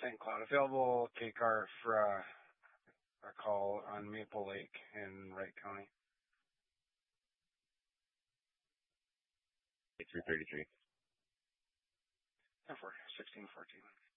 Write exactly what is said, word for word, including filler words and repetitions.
Saint Cloud. Available K car for uh, a call on Maple Lake in Wright County. three thirty-three. ten four, sixteen fourteen.